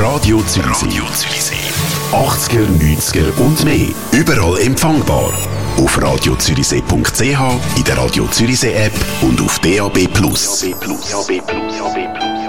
Radio Zürichsee. 80er, 90er und mehr. Überall empfangbar. Auf radiozürichsee.ch, in der Radio Zürichsee App und auf DAB+.